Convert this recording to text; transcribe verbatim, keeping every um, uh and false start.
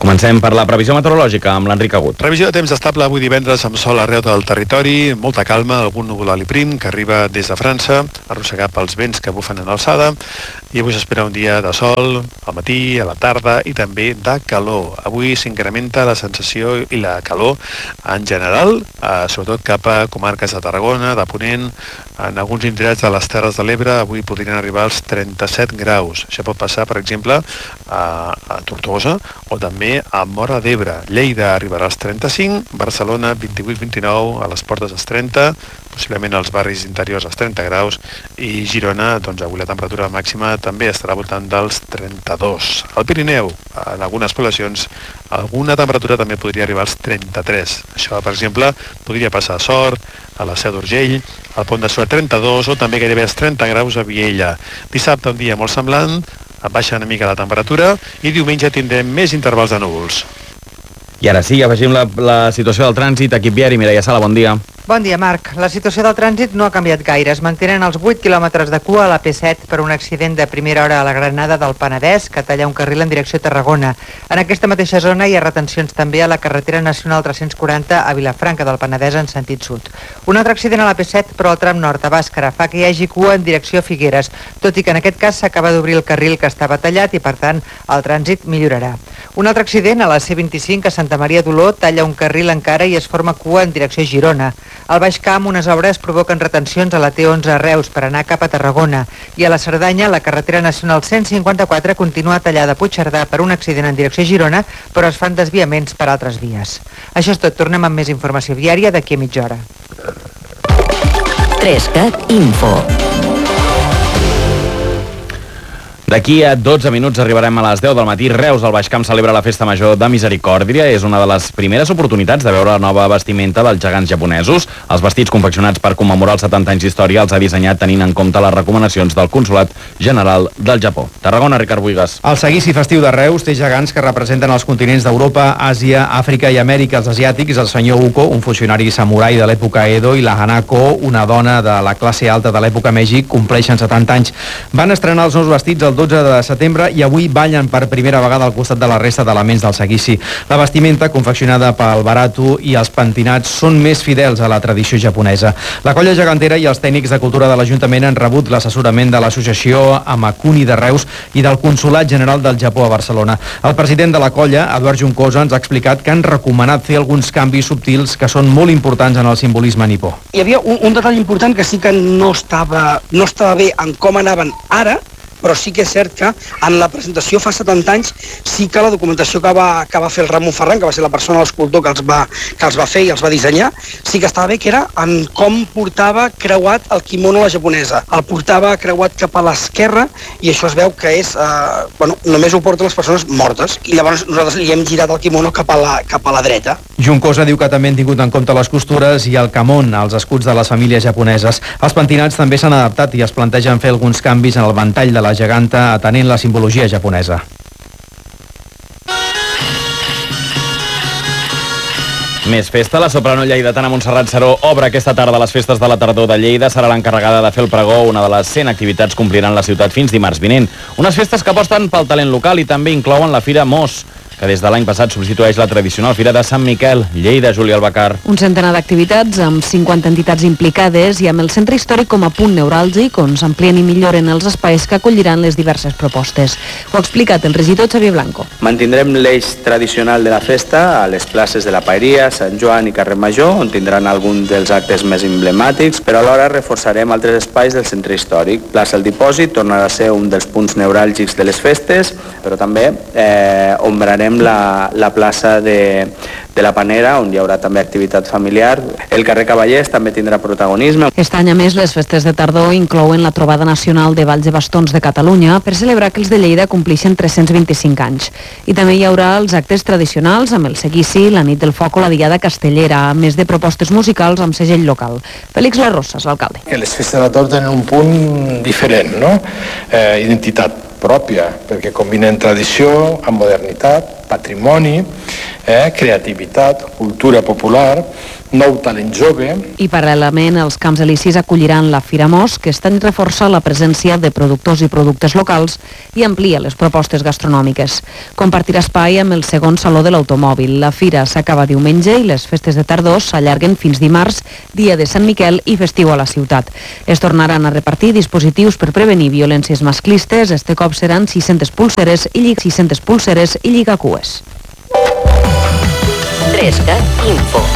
Comencem per la previsió meteorològica amb l'Enric Agut. Previsió de temps estable avui divendres amb sol arreu del territori, molta calma, algun núvol alt i prim que arriba des de França, arrossegat pels vents que bufen en alçada, i avui s'espera un dia de sol al matí, a la tarda i també de calor. Avui s'incrementa la sensació i la calor en general, eh, sobretot cap a comarques de Tarragona, de Ponent, en alguns indrets de les Terres de l'Ebre avui podrien arribar als trenta-set graus. Això pot passar, per exemple, a, a Tortosa o també a Móra d'Ebre. Lleida arribarà als trenta-cinc, Barcelona vint-i-vuit vint-i-nou, a les portes als trenta, possiblement als barris interiors als trenta graus, i Girona, doncs avui la temperatura màxima també estarà al voltant dels trenta-dos. Al Pirineu, en algunes poblacions, alguna temperatura també podria arribar als trenta-tres. Això, per exemple, podria passar a Sort, a la Seu d'Urgell, al Pont de Suert trenta-dos o també gairebé als trenta graus a Viella. Dissabte un dia molt semblant, baixa una mica la temperatura i diumenge tindrem més intervals de núvols. I ara sí, afegim la, la situació del trànsit. Equip viari, Mireia Sala, bon dia. Bon dia, Marc. La situació del trànsit no ha canviat gaire. Es mantenen els vuit quilòmetres de cua a la P set per un accident de primera hora a la Granada del Penedès, que talla un carril en direcció a Tarragona. En aquesta mateixa zona hi ha retencions també a la carretera nacional tres-cents quaranta a Vilafranca del Penedès en sentit sud. Un altre accident a la P set, però al tram nord a Bàscara, fa que hi hagi cua en direcció a Figueres, tot i que en aquest cas s'acaba d'obrir el carril que estava tallat i, per tant, el trànsit millorarà. Un altre accident a la C vint-i-cinc a Santa Maria d'Oló talla un carril encara i es forma cua en direcció a Girona. Al Baix Camp, unes obres provoquen retencions a la T onze a Reus per anar cap a Tarragona, i a la Cerdanya, la carretera nacional cent cinquanta-quatre continua tallada a Puigcerdà per un accident en direcció a Girona, però es fan desviaments per altres vies. Això és tot. Tornem amb més informació viària d'aquí a mitja hora. Trescat Info. D'aquí a dotze minuts arribarem a les deu del matí. Reus, al Baix Camp, celebra la Festa Major de Misericòrdia. És una de les primeres oportunitats de veure la nova vestimenta dels gegants japonesos. Els vestits confeccionats per commemorar els setanta anys d'història els ha dissenyat tenint en compte les recomanacions del Consolat General del Japó. Tarragona, Ricard Buigas. El seguici festiu de Reus té gegants que representen els continents d'Europa, Àsia, Àfrica i Amèrica. Els asiàtics, el senyor Uko, un funcionari samurai de l'època Edo, i la Hanako, una dona de la classe alta de l'època Meiji, compleixen setanta anys. Van estrenar els nous vestits el dotze de setembre i avui ballen per primera vegada al costat de la resta d'elements del seguici. La vestimenta, confeccionada pel Barato, i els pentinats són més fidels a la tradició japonesa. La colla gegantera i els tècnics de cultura de l'Ajuntament han rebut l'assessorament de l'associació Amakuni de Reus i del Consolat General del Japó a Barcelona. El president de la colla, Eduard Juncosa, ens ha explicat que han recomanat fer alguns canvis subtils que són molt importants en el simbolisme nipó. Hi havia un, un detall important que sí que no estava, no estava bé en com anaven ara, però sí que és cert que en la presentació fa setanta anys sí que la documentació que va, que va fer el Ramon Ferran, que va ser la persona, l'escultor que els va, que els va fer i els va dissenyar, sí que estava bé, que era en com portava creuat el kimono la japonesa. El portava creuat cap a l'esquerra i això es veu que és, eh, bueno, només ho porten les persones mortes, i llavors nosaltres li hem girat el kimono cap a la, cap a la dreta. Juncosa diu que també han tingut en compte les costures i el kamon, els escuts de les famílies japoneses. Els pentinats també s'han adaptat i es plantegen fer alguns canvis en el ventall de la geganta atenent la simbologia japonesa. Més festa. La soprano lleidatana Montserrat Seró obre aquesta tarda les festes de la tardor de Lleida. Serà l'encarregada de fer el pregó. Una de les cent activitats compliran la ciutat fins dimarts vinent. Unes festes que aposten pel talent local i també inclouen la Fira Mos, que des de l'any passat substitueix la tradicional Fira de Sant Miquel. Lleida, Júlia Albacar. Un centenar d'activitats amb cinquanta entitats implicades i amb el centre històric com a punt neuràlgic, on s'amplien i milloren els espais que acolliran les diverses propostes. Ho ha explicat el regidor Xavier Blanco. Mantindrem l'eix tradicional de la festa a les places de la Paeria, Sant Joan i Carrer Major, on tindran alguns dels actes més emblemàtics, però alhora reforçarem altres espais del centre històric. Plaça El Dipòsit tornarà a ser un dels punts neuràlgics de les festes, però també eh, ombrarem La, la plaça de, de la Panera, on hi haurà també activitat familiar. El carrer Cavallers també tindrà protagonisme. Aquest any, a més, les festes de tardor inclouen la trobada nacional de balls de bastons de Catalunya per celebrar que els de Lleida complixen tres-cents vint-i-cinc anys. I també hi haurà els actes tradicionals amb el seguici, la nit del foc o la diada castellera, a més de propostes musicals amb segell local. Félix Larrosas, l'alcalde. Que les festes de tardor tenen un punt diferent, no? Eh, identitat pròpia, perquè combinen tradició amb modernitat, patrimoni, eh? creativitat, cultura popular, nou talent jove. I paral·lelament els Camps Elisis acolliran la Fira Mos, que està en reforça la presència de productors i productes locals i amplia les propostes gastronòmiques. Compartirà espai amb el segon Saló de l'Automòbil. La fira s'acaba diumenge i les festes de tardor s'allarguen fins dimarts, dia de Sant Miquel i festiu a la ciutat. Es tornaran a repartir dispositius per prevenir violències masclistes. Este cop seran sis-centes pulseres i sis-centes pulseres i lligacues. tres K Info.